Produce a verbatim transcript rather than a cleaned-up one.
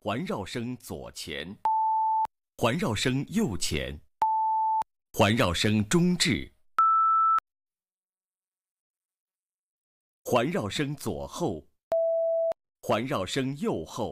环绕声左前，环绕声右前，环绕声中置，环绕声左后，环绕声右后。